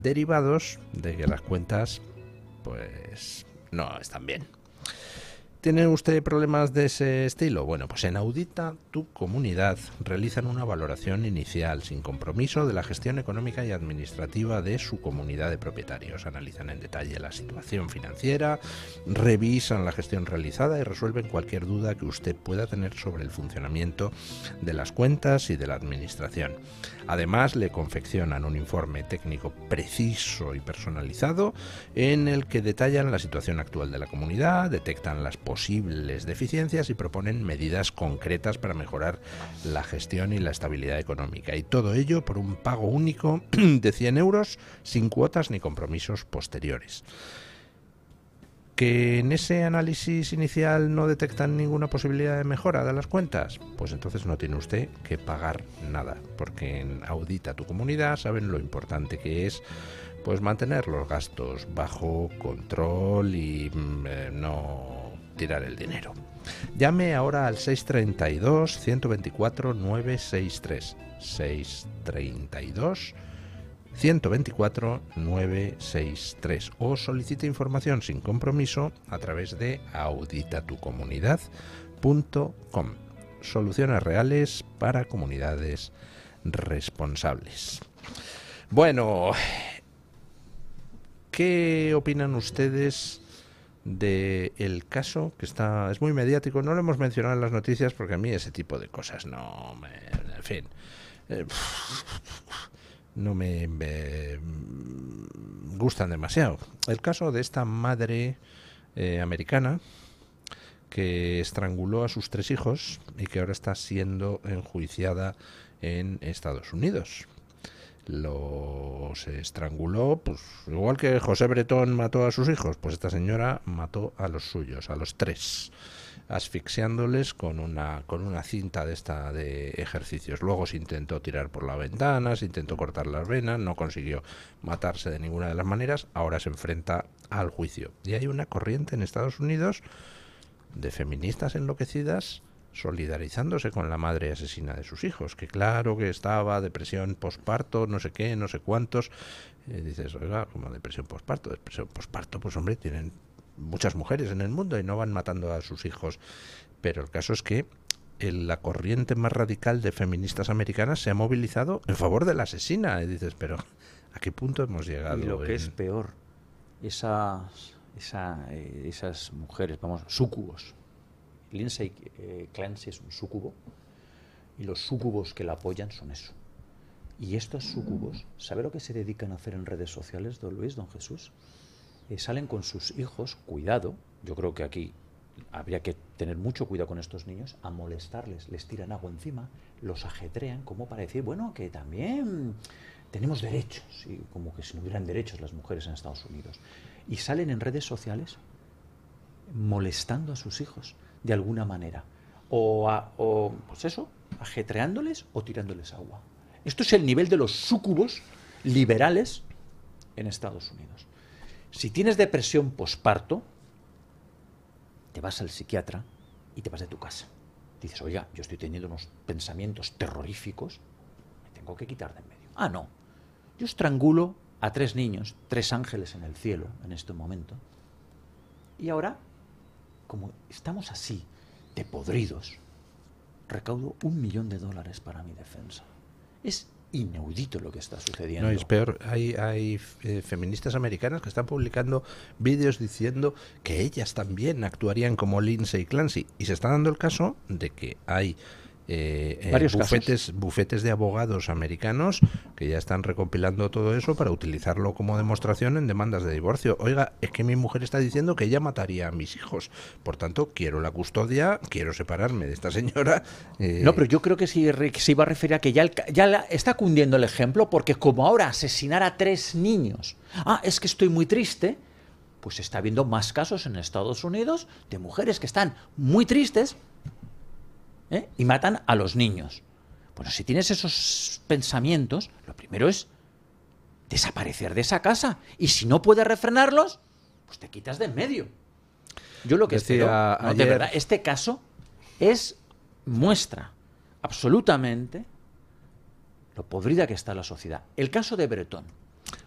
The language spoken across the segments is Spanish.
derivados de que las cuentas pues no están bien. ¿Tiene usted problemas de ese estilo? Bueno, pues en Audita tu Comunidad realizan una valoración inicial sin compromiso de la gestión económica y administrativa de su comunidad de propietarios. Analizan en detalle la situación financiera, revisan la gestión realizada y resuelven cualquier duda que usted pueda tener sobre el funcionamiento de las cuentas y de la administración. Además, le confeccionan un informe técnico preciso y personalizado en el que detallan la situación actual de la comunidad, detectan las posibles deficiencias y proponen medidas concretas para mejorar la gestión y la estabilidad económica. Y todo ello por un pago único de 100 euros sin cuotas ni compromisos posteriores. ¿Que en ese análisis inicial no detectan ninguna posibilidad de mejora de las cuentas? Pues entonces no tiene usted que pagar nada, porque en Audita tu Comunidad saben lo importante que es pues mantener los gastos bajo control y no tirar el dinero. Llame ahora al 632 124 963 632 124 963 o solicite información sin compromiso a través de auditatucomunidad.com. Soluciones reales para comunidades responsables. Bueno, ¿qué opinan ustedes del caso que es muy mediático? No lo hemos mencionado en las noticias porque a mí ese tipo de cosas en fin, no me gustan demasiado. El caso de esta madre americana que estranguló a sus 3 hijos y que ahora está siendo enjuiciada en Estados Unidos. Los estranguló, pues igual que José Bretón mató a sus hijos, pues esta señora mató a los suyos, a los 3, asfixiándoles con una cinta de ejercicios. Luego se intentó tirar por la ventana, se intentó cortar las venas, no consiguió matarse de ninguna de las maneras. Ahora se enfrenta al juicio. Y hay una corriente en Estados Unidos de feministas enloquecidas solidarizándose con la madre asesina de sus hijos, que claro que estaba depresión posparto, no sé qué, no sé cuántos. Dices, oiga, como depresión posparto, pues hombre, tienen muchas mujeres en el mundo y no van matando a sus hijos. Pero el caso es que la corriente más radical de feministas americanas se ha movilizado en favor de la asesina. Y dices, pero ¿a qué punto hemos llegado? Y lo que es peor, esas mujeres, súcubos. Lindsay Clancy es un súcubo y los súcubos que la apoyan son eso. Y estos súcubos, ¿sabe lo que se dedican a hacer en redes sociales, don Luis, don Jesús? Salen con sus hijos, cuidado, yo creo que aquí habría que tener mucho cuidado con estos niños, a molestarles, les tiran agua encima, los ajetrean, como para decir, bueno, que también tenemos derechos, y como que si no hubieran derechos las mujeres en Estados Unidos. Y salen en redes sociales molestando a sus hijos de alguna manera, o pues eso, ajetreándoles o tirándoles agua. Esto es el nivel de los súcubos liberales en Estados Unidos. Si tienes depresión posparto, te vas al psiquiatra y te vas de tu casa. Dices, oiga, yo estoy teniendo unos pensamientos terroríficos, me tengo que quitar de en medio. Ah, no, yo estrangulo a 3 niños, 3 ángeles en el cielo en este momento, y ahora, como estamos así, de podridos, recaudo $1.000.000 para mi defensa. Es inaudito lo que está sucediendo. No, es peor. Hay feministas americanas que están publicando vídeos diciendo que ellas también actuarían como Lindsay Clancy. Y se está dando el caso de que hay bufetes de abogados americanos que ya están recompilando todo eso para utilizarlo como demostración en demandas de divorcio. Oiga, es que mi mujer está diciendo que ella mataría a mis hijos, por tanto quiero la custodia, quiero separarme de esta señora. No, pero yo creo que se iba a referir a que ya está cundiendo el ejemplo, porque como ahora asesinar a 3 niños, es que estoy muy triste, pues está habiendo más casos en Estados Unidos de mujeres que están muy tristes y matan a los niños. Bueno, si tienes esos pensamientos, lo primero es desaparecer de esa casa. Y si no puedes refrenarlos, pues te quitas de en medio. Yo lo que espero, de verdad, este caso muestra absolutamente lo podrida que está la sociedad. El caso de Bretón.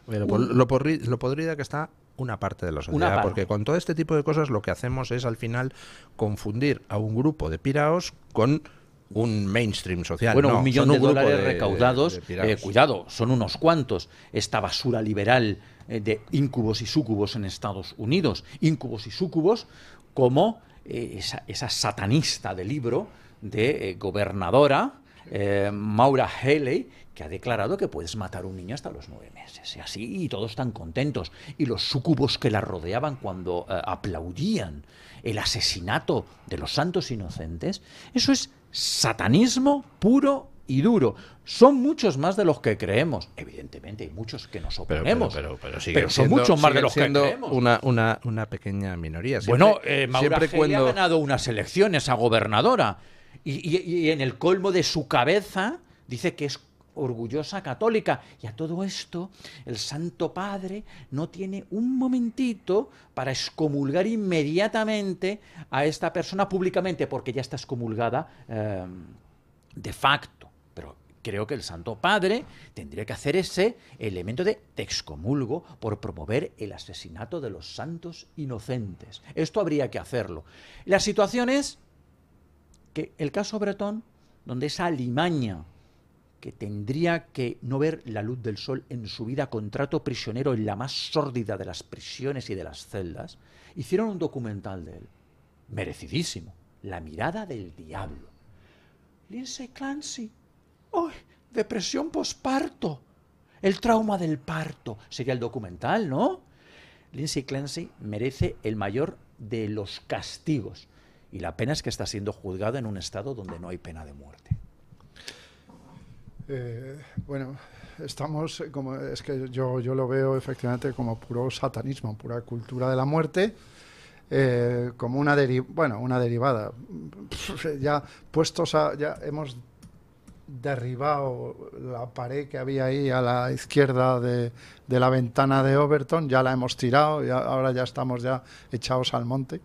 Lo podrida que está una parte de la sociedad, porque con todo este tipo de cosas lo que hacemos es al final confundir a un grupo de piraos con un mainstream social. Bueno, no, $1 millón de dólares de, recaudados, de cuidado, son unos cuantos. Esta basura liberal de íncubos y súcubos en Estados Unidos. Íncubos y súcubos como esa satanista del libro de gobernadora Maura Healey, que ha declarado que puedes matar a un niño hasta los 9 meses. Y así, y todos están contentos. Y los súcubos que la rodeaban cuando aplaudían el asesinato de los santos inocentes, eso es satanismo puro y duro. Son muchos más de los que creemos. Evidentemente hay muchos que nos oponemos, pero son muchos más de los que creemos. Una pequeña minoría. Bueno, Maura Healey ha ganado unas elecciones a gobernadora y en el colmo de su cabeza dice que es orgullosa católica. Y a todo esto el Santo Padre no tiene un momentito para excomulgar inmediatamente a esta persona públicamente, porque ya está excomulgada de facto. Pero creo que el Santo Padre tendría que hacer ese elemento de te excomulgo por promover el asesinato de los santos inocentes. Esto habría que hacerlo. La situación es que el caso Bretón, donde esa alimaña que tendría que no ver la luz del sol en su vida, contrato prisionero en la más sórdida de las prisiones y de las celdas, hicieron un documental de él, merecidísimo, La mirada del diablo. Lindsay Clancy, ¡oh! Depresión posparto, el trauma del parto, sería el documental, ¿no? Lindsay Clancy merece el mayor de los castigos, y la pena es que está siendo juzgado en un estado donde no hay pena de muerte. Bueno, estamos como es que yo lo veo efectivamente como puro satanismo, pura cultura de la muerte, como una derivada. Ya puestos ya hemos derribado la pared que había ahí a la izquierda de la ventana de Overton, ya la hemos tirado, ahora ya estamos ya echados al monte.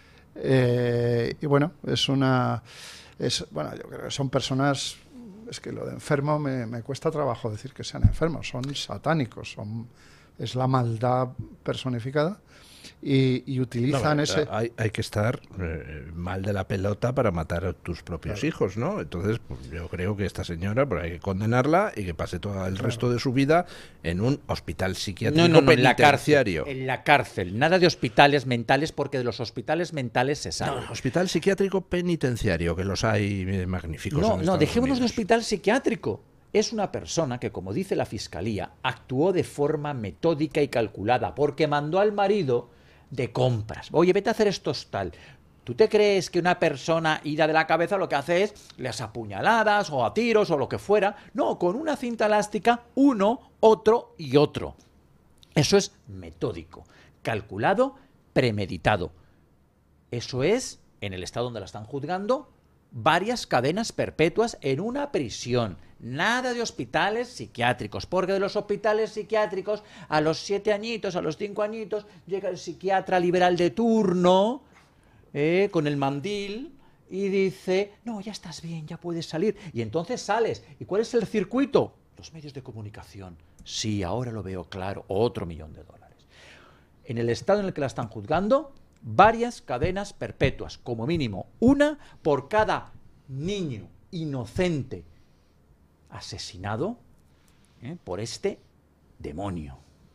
Y bueno, yo creo que son personas. Es que lo de enfermo me cuesta trabajo decir que sean enfermos, son satánicos, es la maldad personificada y utilizan ese... Hay que estar mal de la pelota para matar a tus propios hijos, ¿no? Entonces, pues, yo creo que esta señora hay que condenarla y que pase todo el resto de su vida en un hospital psiquiátrico penitenciario. En la cárcel, nada de hospitales mentales, porque de los hospitales mentales se sabe. No, hospital psiquiátrico penitenciario, que los hay magníficos. No, dejémonos de hospital psiquiátrico. Es una persona que, como dice la Fiscalía, actuó de forma metódica y calculada, porque mandó al marido de compras. Oye, vete a hacer esto tal. ¿Tú te crees que una persona ida de la cabeza lo que hace es las apuñaladas o a tiros o lo que fuera? No, con una cinta elástica, uno, otro y otro. Eso es metódico, calculado, premeditado. Eso es, en el estado donde la están juzgando, varias cadenas perpetuas en una prisión. Nada de hospitales psiquiátricos, porque de los hospitales psiquiátricos a los 7 añitos, a los 5 añitos, llega el psiquiatra liberal de turno con el mandil y dice, no, ya estás bien, ya puedes salir. Y entonces sales. ¿Y cuál es el circuito? Los medios de comunicación. Sí, ahora lo veo claro, otro $1 millón. En el estado en el que la están juzgando, varias cadenas perpetuas, como mínimo una por cada niño inocente asesinado por este demonio.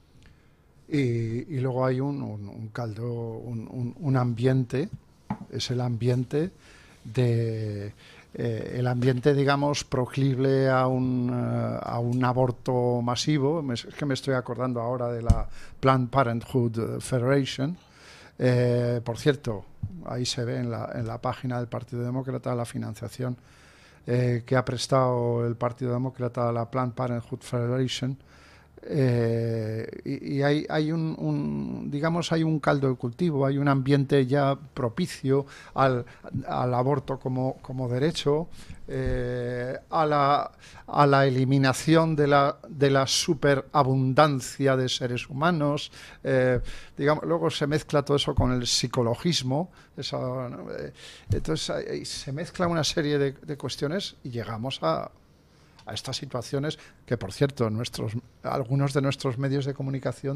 Y luego hay un caldo, un ambiente, es el ambiente digamos, proclive a un aborto masivo. Es que me estoy acordando ahora de la Planned Parenthood Federation. Por cierto, ahí se ve en la página del Partido Demócrata la financiación que ha prestado el Partido Demócrata a la Planned Parenthood Federation, y hay digamos, hay un caldo de cultivo, hay un ambiente ya propicio al aborto como derecho, a la eliminación de la superabundancia de seres humanos, digamos, luego se mezcla todo eso con el psicologismo, entonces se mezcla una serie de cuestiones y llegamos a a estas situaciones que, por cierto, algunos de nuestros medios de comunicación